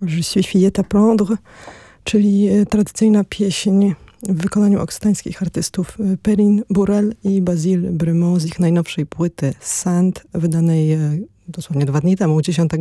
Je suis fillette à prendre, czyli tradycyjna pieśń w wykonaniu oksytańskich artystów Perrine Burrell i Basile Bremont z ich najnowszej płyty Sand, wydanej dosłownie 2 dni temu, 10